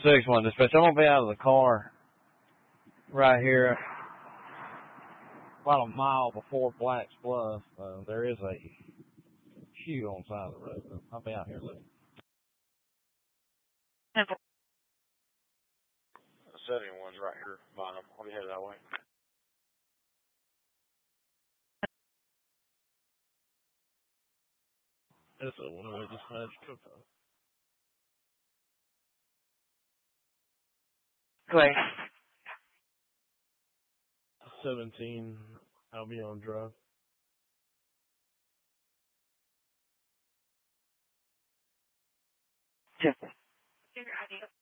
6-1 dispatch. I'm gonna be out of the car right here, about a mile before Black's Bluff. There is a queue on the side of the road. I'll be out here looking. 71's right here, bottom. I'll be headed that way. It's a one-way dispatch. Cooked. Great. 17, I'll be on drive. Super.